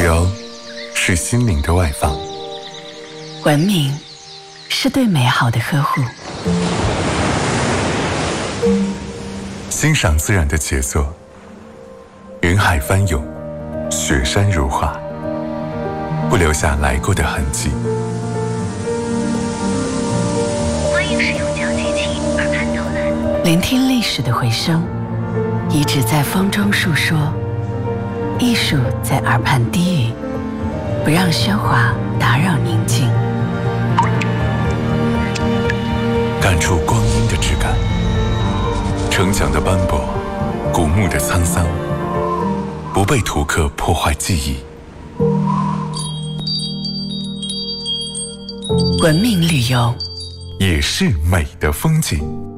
旅游是心灵的外放， 文明是对美好的呵护， 欣赏自然的杰作，云海翻涌，雪山如画，不留下来过的痕迹。 欢迎使用脚机器耳畔导览， 聆听历史的回声，遗址在风中述说，艺术在耳畔低语，不让喧哗打扰宁静， 感触光阴的质感，城墙的斑驳，古墓的沧桑，不被图刻破坏记忆。 文明旅游也是美的风景。